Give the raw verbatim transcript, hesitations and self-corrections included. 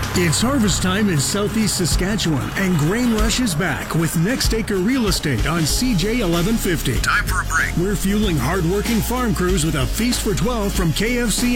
It's harvest time in southeast Saskatchewan, and Grain Rush is back with Next Acre Real Estate on C J eleven fifty. Time for a break. We're fueling hardworking farm crews with a feast for twelve from K F C